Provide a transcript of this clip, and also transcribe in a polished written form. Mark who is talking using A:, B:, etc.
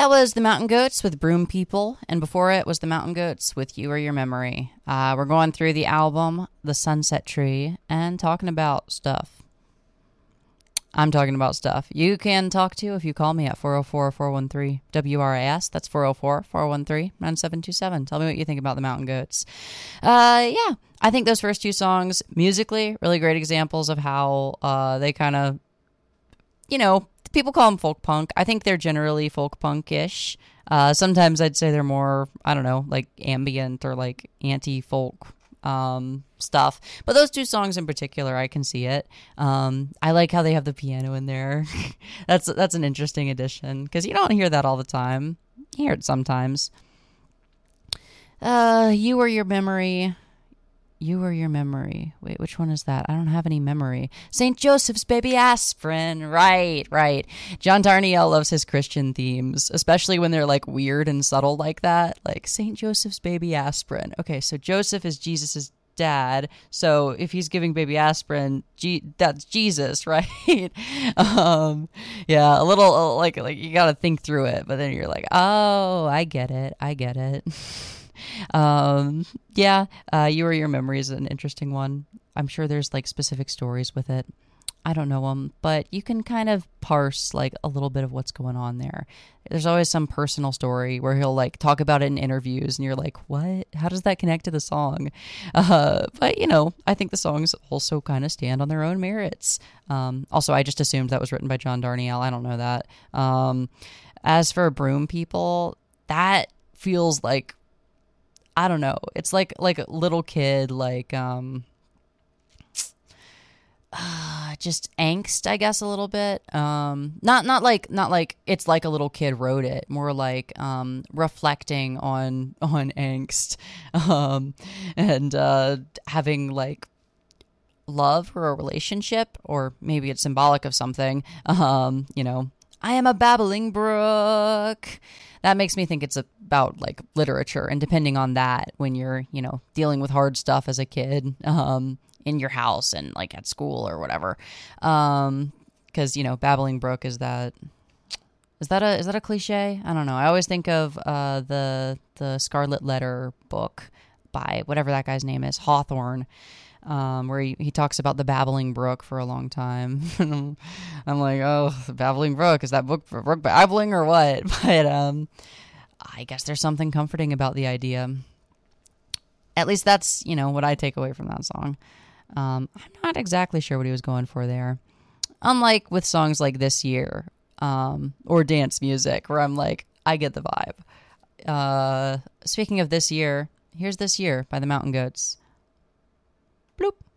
A: That was the Mountain Goats with Broom People, and before it was the Mountain Goats with You or Your Memory. We're going through the album, The Sunset Tree, and talking about stuff. I'm talking about stuff. You can talk to if you call me at 404-413-WRAS. That's 404-413-9727. Tell me what you think about the Mountain Goats. Yeah, I think those first two songs, musically, really great examples of how they kind of, you know, people call them folk punk. I think they're generally folk punk-ish. Sometimes I'd say they're more, I don't know, like ambient or like anti-folk stuff. But those two songs in particular, I can see it. I like how they have the piano in there. That's an interesting addition because you don't hear that all the time. You hear it sometimes. You or Your Memory. You or Your Memory. Wait, which one is that? I don't have any memory. St. Joseph's Baby Aspirin. Right. John Darnielle loves his Christian themes, especially when they're like weird and subtle like that. Like St. Joseph's Baby Aspirin. Okay, so Joseph is Jesus's dad. So if he's giving baby aspirin, that's Jesus, right? Yeah, a little like you got to think through it, but then you're like, oh, I get it. Yeah, You or Your Memory is an interesting one. I'm sure there's like specific stories with it. I don't know them, but you can kind of parse like a little bit of what's going on there. There's always some personal story where he'll like talk about it in interviews and you're like, what? How does that connect to the song? But you know, I think the songs also kind of stand on their own merits. Also, I just assumed that was written by John Darnielle. I don't know that. As for Broom People, that feels like, I don't know. It's like a little kid, like, just angst, I guess, a little bit. Not like it's like a little kid wrote it. More like reflecting on angst, and having like love or a relationship, or maybe it's symbolic of something. You know, I am a babbling brook. That makes me think it's about like literature, and depending on that, when you're, you know, dealing with hard stuff as a kid, in your house and like at school or whatever, because you know, babbling brook, is that a cliche? I don't know. I always think of the Scarlet Letter book by whatever that guy's name is, Hawthorne. Where he talks about the babbling brook for a long time. I'm like, oh, the babbling brook, is that book for brook babbling or what? But I guess there's something comforting about the idea. At least that's, you know, what I take away from that song. I'm not exactly sure what he was going for there. Unlike with songs like This Year, or dance music, where I'm like, I get the vibe. Speaking of This Year, here's This Year by the Mountain Goats. Bloop.